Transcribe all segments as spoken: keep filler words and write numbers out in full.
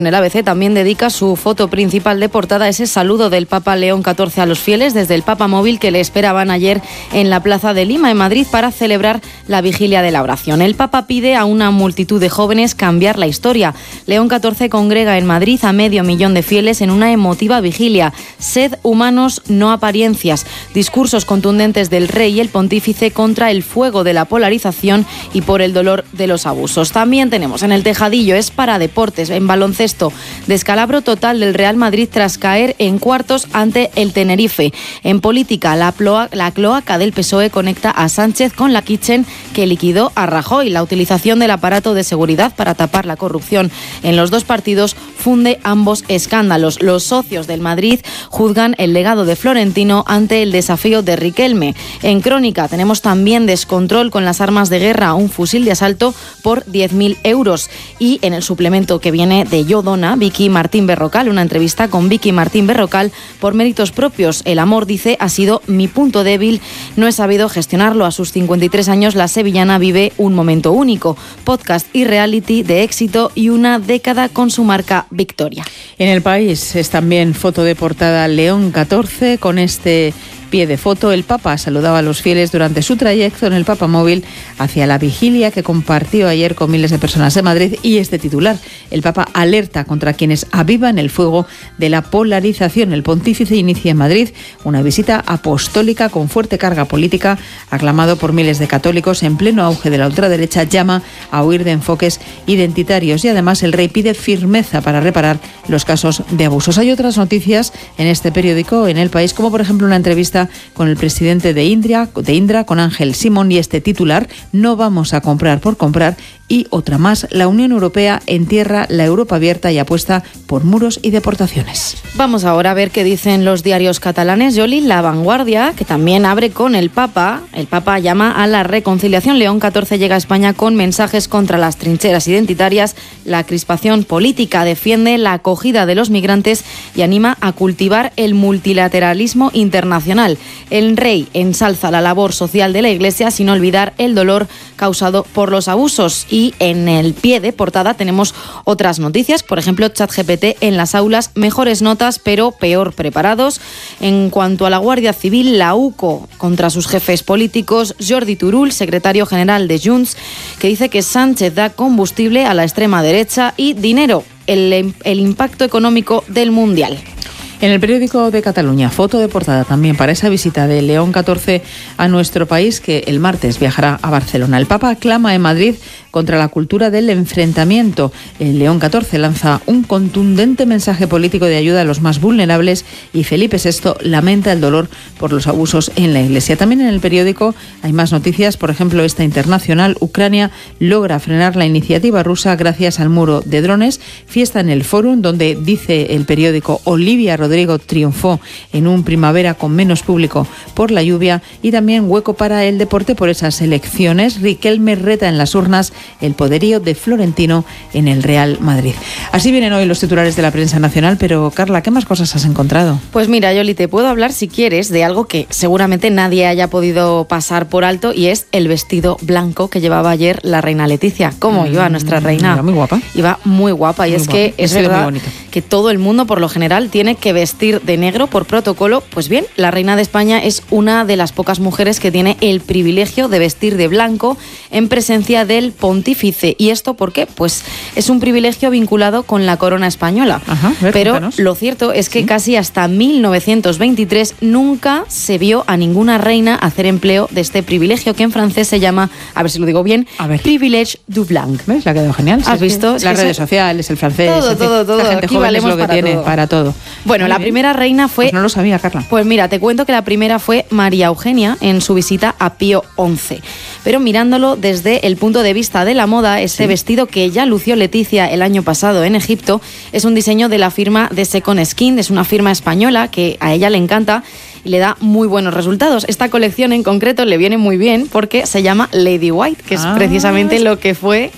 El A B C también dedica su foto principal de portada a ese saludo del Papa León catorce a los fieles desde el Papamóvil que le esperaban ayer en la Plaza de Lima, en Madrid, para celebrar la vigilia de la oración. El Papa pide a una multitud de jóvenes cambiar la historia. León catorce congrega en Madrid a medio millón de fieles en una emotiva vigilia. Sed humanos, no apariencias. Discursos contundentes del rey y el pontífice contra el fuego de la polarización y por el dolor de los abusos. También tenemos en el tejadillo, es para deportes, en baloncesto, descalabro total del Real Madrid tras caer en cuartos ante el Tenerife. En política, la, ploa, la cloaca del P S O E conecta a Sánchez con la Kitchen que liquidó a Rajoy. La utilización del aparato de seguridad para tapar la corrupción en los dos partidos funde ambos escándalos. Los socios del Madrid juzgan el legado de Florentino ante el desafío de Riquelme. En crónica tenemos también descontrol con las armas de guerra, un fusil de asalto por diez mil euros. Y en el suplemento que viene de Yo Dona, Vicky Martín Berrocal, una entrevista con Vicky Martín Berrocal por méritos propios. El amor, dice, ha sido mi punto débil, no he sabido gestionarlo. A sus cincuenta y tres años, la sevillana vive un momento único. Podcast y reality de éxito y una década con su marca Victoria. En El País es también foto de portada León catorce con este pie de foto. El Papa saludaba a los fieles durante su trayecto en el Papamóvil hacia la vigilia que compartió ayer con miles de personas en Madrid, y este titular: el Papa alerta contra quienes avivan el fuego de la polarización. El pontífice inicia en Madrid una visita apostólica con fuerte carga política, aclamado por miles de católicos. En pleno auge de la ultraderecha, llama a huir de enfoques identitarios y además el rey pide firmeza para reparar los casos de abusos. Hay otras noticias en este periódico, en El País, como por ejemplo una entrevista con el presidente de Indra, de Indra, con Ángel Simón, y este titular: no vamos a comprar por comprar. Y otra más: la Unión Europea entierra la Europa abierta y apuesta por muros y deportaciones. Vamos ahora a ver qué dicen los diarios catalanes. Yoli, La Vanguardia, que también abre con el Papa. El Papa llama a la reconciliación. León catorce llega a España con mensajes contra las trincheras identitarias, la crispación política, defiende la acogida de los migrantes y anima a cultivar el multilateralismo internacional. El rey ensalza la labor social de la Iglesia sin olvidar el dolor causado por los abusos. Y en el pie de portada tenemos otras noticias, por ejemplo, ChatGPT en las aulas, mejores notas pero peor preparados. En cuanto a la Guardia Civil, la U C O contra sus jefes políticos. Jordi Turull, secretario general de Junts, que dice que Sánchez da combustible a la extrema derecha y dinero, el, el impacto económico del Mundial. En el periódico de Cataluña, foto de portada también para esa visita de León catorce a nuestro país, que el martes viajará a Barcelona. El Papa clama en Madrid contra la cultura del enfrentamiento. El León catorce lanza un contundente mensaje político de ayuda a los más vulnerables y Felipe sexto lamenta el dolor por los abusos en la Iglesia. También en el periódico hay más noticias, por ejemplo esta internacional: Ucrania logra frenar la iniciativa rusa gracias al muro de drones. Fiesta en el Fórum, donde, dice el periódico, Olivia Rodrigo triunfó en un primavera con menos público por la lluvia. Y también hueco para el deporte por esas elecciones. Riquelme reta en las urnas el poderío de Florentino en el Real Madrid. Así vienen hoy los titulares de la prensa nacional, pero Carla, ¿qué más cosas has encontrado? Pues mira, Yoli, te puedo hablar, si quieres, de algo que seguramente nadie haya podido pasar por alto, y es el vestido blanco que llevaba ayer la reina Leticia. ¿Cómo iba nuestra reina? Iba muy guapa. Iba muy guapa, y muy es guapa. que es verdad que todo el mundo por lo general tiene que vestir de negro por protocolo. Pues bien, la reina de España es una de las pocas mujeres que tiene el privilegio de vestir de blanco en presencia del pontífice. ¿Y esto por qué? Pues es un privilegio vinculado con la corona española. Ajá, ver, pero cuéntanos. Lo cierto es que ¿Sí? casi hasta mil novecientos veintitrés nunca se vio a ninguna reina hacer empleo de este privilegio, que en francés se llama, a ver si lo digo bien, a ver. privilège du blanc. ¿Ves? Le ha quedado genial. ¿Has Sí, visto? sí. Las redes se... sociales, el francés, todo, en fin, todo, todo. La gente Aquí joven es valemos lo que para tiene todo. para todo. Bueno, Muy la bien. primera reina fue... Pues no lo sabía, Carla. Pues mira, te cuento que la primera fue María Eugenia en su visita a Pío once. Pero mirándolo desde el punto de vista de la moda, ese Sí. vestido que ya lució Leticia el año pasado en Egipto es un diseño de la firma de Second Skin. Es una firma española que a ella le encanta y le da muy buenos resultados. Esta colección en concreto le viene muy bien porque se llama Lady White, que es Ah, precisamente lo que fue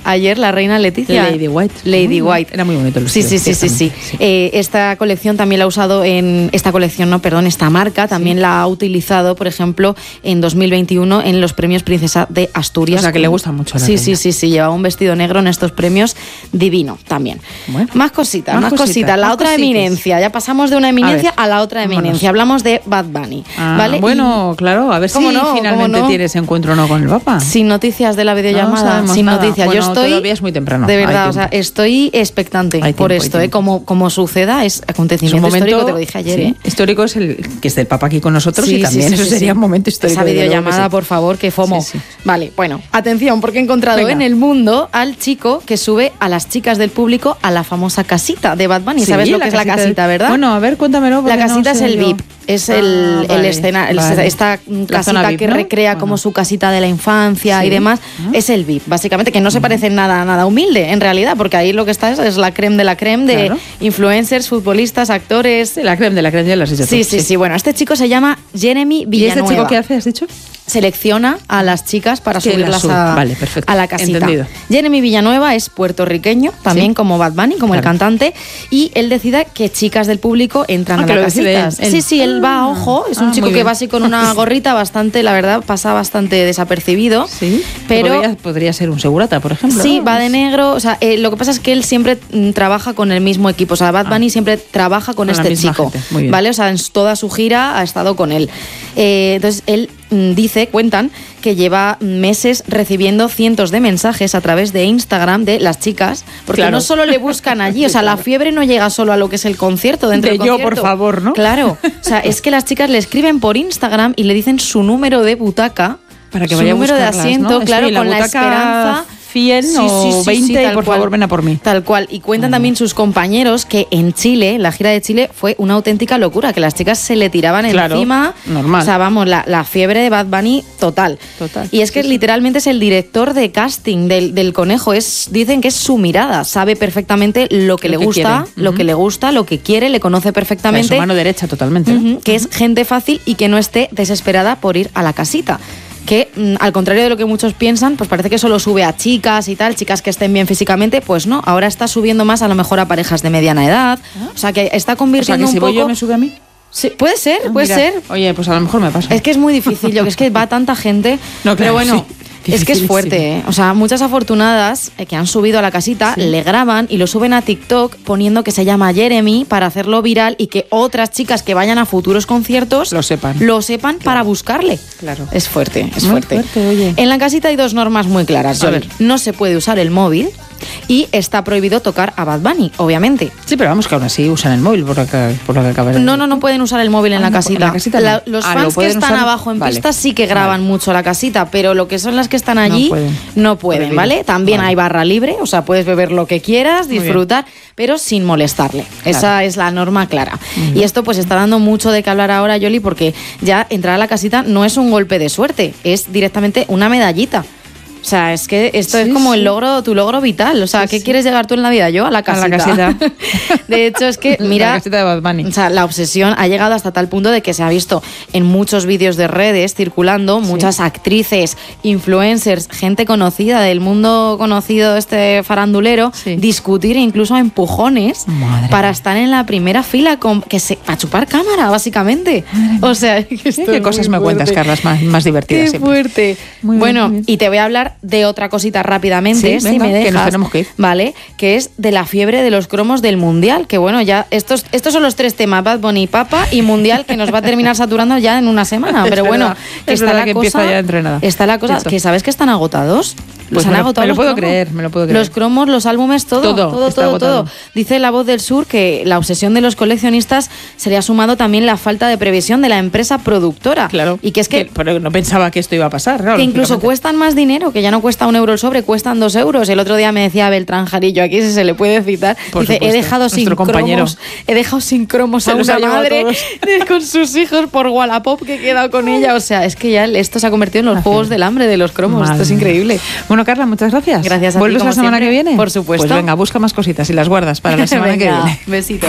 ayer la reina Leticia. Lady White. Lady mm, White. Era muy bonito el Sí, sí, sí, sí, sí. sí. Eh, esta colección también la ha usado en... Esta colección, no, perdón, esta marca también sí. la ha utilizado, por ejemplo, en dos mil veintiuno en los premios Princesa de Asturias. O sea, que le gusta mucho a la Sí, reina. sí, sí, sí. Llevaba un vestido negro en estos premios divino también. Bueno, más cositas, más, más cositas. cositas. La más otra cositas. eminencia. Ya pasamos de una eminencia a, a la otra eminencia. Vámonos. Hablamos de Bad Bunny. Ah, ¿vale? Bueno, y, claro, a ver si no, finalmente no? tienes encuentro o no con el Papa. Sin noticias de la videollamada, no sin nada. noticias. Bueno, Yo estoy... todavía es muy temprano. De verdad, o sea, estoy expectante hay por tiempo, esto, ¿eh? Como, como suceda, es acontecimiento es momento, histórico, te lo dije ayer. Sí, ¿eh? Histórico es el que esté el Papa aquí con nosotros sí, y también sí, sí, eso sí, sería sí. un momento histórico. Esa videollamada, sí. por favor, que fomo. Sí, sí. Vale, bueno, atención, porque he encontrado Venga. en el mundo al chico que sube a las chicas del público a la famosa casita de Bad Bunny. Sí, ¿Sabes lo que es la casita, de... verdad? Bueno, a ver, cuéntamelo. La casita no es el yo. V I P. Es el, ah, vale, el escenario, vale. esta La casita V I P, que ¿no? recrea bueno. como su casita de la infancia ¿Sí? y demás, ¿Ah? es el V I P, básicamente, que no se parece en nada, nada humilde, en realidad, porque ahí lo que está es, es la creme de la creme de claro. influencers, futbolistas, actores. Sí, la creme de la creme de las sí, sí, sí, sí. Bueno, este chico se llama Jeremy Villanueva. ¿Y este chico qué hace, has dicho? Selecciona a las chicas para que subirlas la a, vale, perfecto. a la casita. Entendido. Jeremy Villanueva es puertorriqueño, también ¿Sí? como Bad Bunny, como claro. el cantante, y él decide que chicas del público entran ah, a que la lo casita. Él. Sí, sí, él va a ojo, es un ah, chico que va así con una gorrita bastante, la verdad, pasa bastante desapercibido. Sí, pero podría, podría ser un segurata, por ejemplo. Sí, ¿no? va de negro, o sea, eh, lo que pasa es que él siempre mm, trabaja con el mismo equipo, o sea, Bad Bunny ah. siempre trabaja con, con este chico, ¿vale? O sea, en toda su gira ha estado con él. Eh, entonces, él mm, dice, cuentan, que lleva meses recibiendo cientos de mensajes a través de Instagram de las chicas, porque claro. no solo le buscan allí, o sea, la fiebre no llega solo a lo que es el concierto, dentro de del concierto. yo, por favor, ¿no? Claro, o sea, es que las chicas le escriben por Instagram y le dicen su número de butaca, para que su vaya número a de asiento, ¿no? claro, sí, la con la esperanza... cien sí, o sí, sí, veinte sí, y por cual, favor ven a por mí. Tal cual. Y cuentan ah. también sus compañeros que en Chile, la gira de Chile fue una auténtica locura, que las chicas se le tiraban claro, encima. Normal. O sea, vamos, la, la fiebre de Bad Bunny total. Total. Y es que sí, literalmente es el director de casting del, del conejo. Es, dicen que es su mirada. Sabe perfectamente lo que lo le que gusta, quiere. lo uh-huh. que le gusta, lo que quiere, le conoce perfectamente. Es su mano derecha totalmente. Uh-huh, ¿no? Que uh-huh. es gente fácil y que no esté desesperada por ir a la casita. Que mm, al contrario de lo que muchos piensan, pues parece que solo sube a chicas y tal, chicas que estén bien físicamente, pues no, ahora está subiendo más a lo mejor a parejas de mediana edad, ¿Ah? o sea que está convirtiendo o sea, que un si poco... voy yo me sube a mí. Sí, puede ser, ah, puede mira. ser. Oye, pues a lo mejor me pasa. Es que es muy difícil, yo que es que va tanta gente, no, claro, pero bueno... Sí. Es que es fuerte, ¿eh? O sea, muchas afortunadas eh, que han subido a la casita, sí. le graban y lo suben a TikTok poniendo que se llama Jeremy para hacerlo viral y que otras chicas que vayan a futuros conciertos lo sepan, lo sepan claro. para buscarle. Claro. Es fuerte, es muy fuerte. fuerte oye. En la casita hay dos normas muy claras. A ver. No se puede usar el móvil y está prohibido tocar a Bad Bunny, obviamente. Sí, pero vamos que aún así usan el móvil por lo que, por lo que acabas de decir. No, no, no pueden usar el móvil en, ah, la, no, casita. en la casita. La, los ah, fans que están usar? abajo en vale. pistas sí que graban vale. mucho la casita, pero lo que son las que están allí... No pueden. No pueden, ¿vale? También vale. hay barra libre, o sea, puedes beber lo que quieras, disfrutar, pero sin molestarle. Claro. Esa es la norma clara. Uh-huh. Y esto pues está dando mucho de qué hablar ahora, Yoli, porque ya entrar a la casita no es un golpe de suerte, es directamente una medallita. O sea, es que esto sí, es como sí. el logro, tu logro vital. O sea, sí, ¿qué sí. quieres llegar tú en la vida? Yo a la casita. A la casita. De hecho, es que, mira, la casita de Bad Bunny. O sea, la obsesión ha llegado hasta tal punto de que se ha visto en muchos vídeos de redes circulando, sí. muchas actrices, influencers, gente conocida del mundo conocido este farandulero, sí. discutir incluso a empujones Madre para estar en la primera fila con que se a chupar cámara, básicamente. Madre o sea, que esto ¿Qué cosas me cuentas, Carlas, más, más divertidas Qué siempre? fuerte. Muy bueno, bien. Y te voy a hablar de otra cosita rápidamente, sí, si venga, me dejas, que nos tenemos que ir. ¿vale? Que es de la fiebre de los cromos del Mundial, que bueno, ya estos estos son los tres temas, Bad Bunny, Papa y Mundial, que nos va a terminar saturando ya en una semana, pero bueno, verdad, que es está la que cosa, ya entrenada. Está la cosa, Esto. que sabes que están agotados. Los pues han me agotado me lo los puedo cromos. creer, me lo puedo creer. Los cromos, los álbumes, todo, todo, todo, todo, agotado. todo. Dice La Voz del Sur que la obsesión de los coleccionistas se le ha sumado también la falta de previsión de la empresa productora. Claro. Y que es que, que pero no pensaba que esto iba a pasar. Claro, que incluso cuestan más dinero, que ya no cuesta un euro el sobre, cuestan dos euros. El otro día me decía Beltrán Jarillo, aquí si se le puede citar, Por dice, supuesto, he dejado sin compañero. cromos, he dejado sin cromos se a una madre a con sus hijos por Wallapop que he quedado con ella. O sea, es que ya esto se ha convertido en los juegos del hambre de los cromos. Madre. Esto es increíble. Bueno, Carla, muchas gracias. Gracias a ¿Vuelves ti, la semana siempre? que viene? Por supuesto. Pues venga, busca más cositas y las guardas para la semana venga, que viene. Besitos.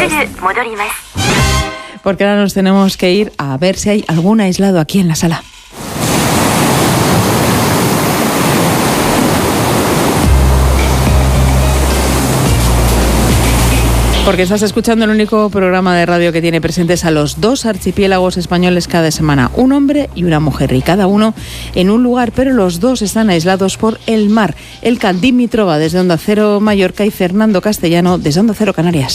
Porque ahora nos tenemos que ir a ver si hay algún aislado aquí en la sala. Porque estás escuchando el único programa de radio que tiene presentes a los dos archipiélagos españoles cada semana, un hombre y una mujer, y cada uno en un lugar, pero los dos están aislados por el mar. Elka Dimitrova desde Onda Cero Mallorca y Fernando Castellano desde Onda Cero Canarias.